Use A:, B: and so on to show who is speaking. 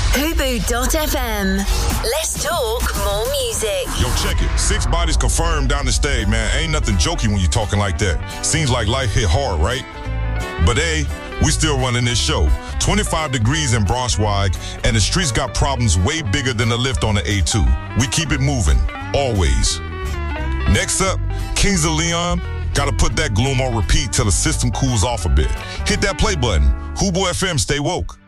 A: Hubu.fm. Let's talk more music.
B: Yo, check it. 6 bodies confirmed down the stage, man. Ain't nothing jokey when you talking like that. Seems like life hit hard, right? But hey, we still running this show. 25 degrees in Braunschweig, and the streets got problems way bigger than the lift on the A2. We keep it moving, always. Next up, Kings of Leon. Gotta put that gloom on repeat till the system cools off a bit. Hit that play button. Hubu FM, stay woke.